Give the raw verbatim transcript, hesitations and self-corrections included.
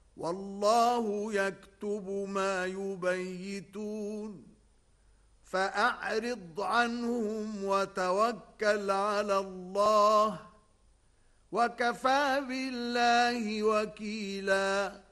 والله يكتب ما يبيتون فأعرض عنهم وتوكل على الله وكفى بالله وكيلاً.